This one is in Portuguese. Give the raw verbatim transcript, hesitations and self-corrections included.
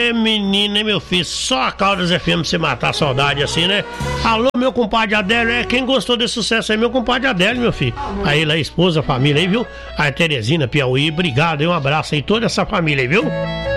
Menina, hein, meu filho? Só a Caldas F M você matar a saudade assim, né? Alô, meu compadre Adélio, é quem gostou desse sucesso aí, meu compadre Adélio, meu filho. Aí, lá, a esposa, a família aí, viu? A Teresina, Piauí, obrigado, hein? Um abraço aí, toda essa família aí, viu?